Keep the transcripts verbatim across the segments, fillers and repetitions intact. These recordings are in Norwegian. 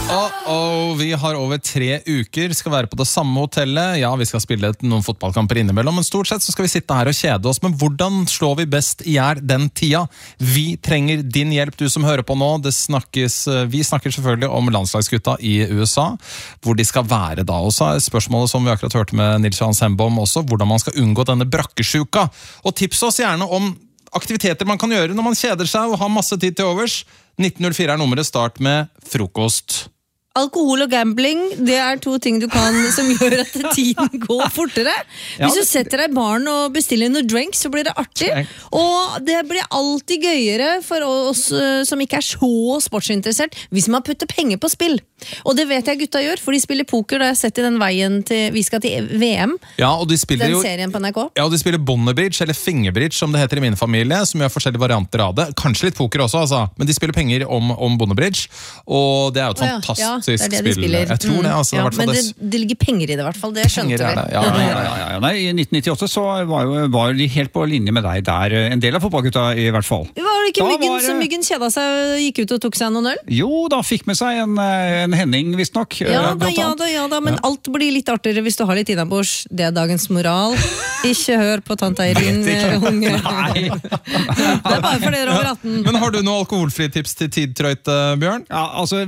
Uh-oh, vi har over tre uker, skal være på det samme hotellet. Ja, vi skal spille noen fotballkamper innimellom, men stort sett så skal vi sitte her og kjede oss. Men hvordan slår vi best i hjel den tida? Vi trenger din hjelp, du som hører på nå. Det snakkes, vi snakker selvfølgelig om landslagsgutta i U S A, hvor de skal være da. Og så er spørsmålet som vi akkurat hørte med Nils Johan Sembom også, hvordan man skal unngå denne brakkesjuka. Og tips oss gjerne om aktiviteter man kan gjøre når man kjeder seg og har masse tid til overs. nitten null fire er nummeret, start med frokost. Alkohol og gambling, det er to ting du kan som gjør at tiden går fortere. Hvis du setter deg i baren og bestiller noen drinks, så blir det artig. Og det blir alltid gøyere for oss som ikke er så sportsinteressert, hvis man putter penger på spill. Og det vet jeg gutta gjør, for de spiller poker. Da jeg har sett i den veien til, vi skal til V M, ja, og de spiller den jo, serien på N R K. Ja, og de spiller bondebridge, eller fingerbridge, som det heter i min familie, som gjør forskjellige varianter av det. Kanskje litt poker også, altså. Men de spiller penger om, om bondebridge, og det er jo et fantastisk ja, det er det de spill. spiller. Jeg tror det, altså. Ja, Det men det, det ligger penger i det, i hvert fall. Det skjønte vi. Det. Ja, ja, ja, ja, ja. Nei, I nitten nittiåtte så var, jo, var de helt på linje med deg der. En del av fotballgutta i hvert fall. Var det ikke Da Myggen var, som Myggen kjeda seg, gikk ut og tok seg noen øl? Jo, da fikk med seg en, en Henning, visst nok. Ja da, ja da, ja da, men ja. Alt blir litt artigere hvis du har litt innabords. Det er dagens moral. Ikke hør på tante Eirin, unge. Nei. Det er bare for dere over atten. Men har du noe alkoholfri tips til tidtrøyte, Bjørn? Ja, altså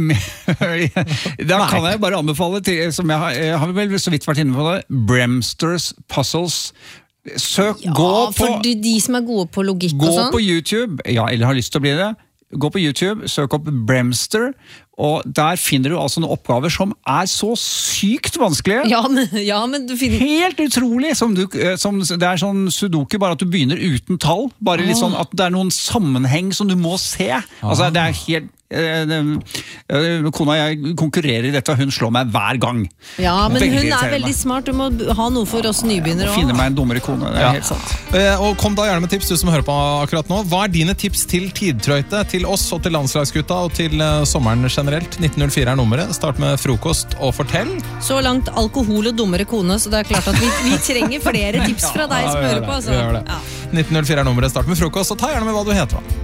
da kan jeg bare anbefale til, som jeg har, jeg har vel så vidt vært inne på det, Bremsters Puzzles. Søk, ja, gå på for de, de som er gode på logikk gå og sånn. Gå på YouTube, ja, eller har lyst til å bli det. Gå på YouTube, søk opp Bremster, og der finner du altså noen oppgaver som er så sykt vanskelige. Ja, men, ja, men du finner... Helt utrolig! Som du, som, det er sånn sudoku, bare at du begynner uten tall. Bare litt sånn at det er noen sammenheng som du må se. Altså, det er helt... Kona og jeg konkurrerer i dette, hun slår meg hver gang. Ja, men veldig hun er veldig smart. Du må ha noe for oss nybegynnere. Finne meg en dummere kone, det er ja. helt sant. Og kom da gjerne med tips, du som hører på akkurat nå. Hva er dine tips til tidtrøyte, til oss og til landslagsgutta og til sommeren generelt? nitten null fire er nummeret. Start med frokost og fortell. Så langt alkohol og dummere kone, så det er klart at vi, vi trenger flere tips fra deg som hører på. Altså. Ja, nitten null fire er nummeret. Start med frokost, og ta gjerne med hva du heter.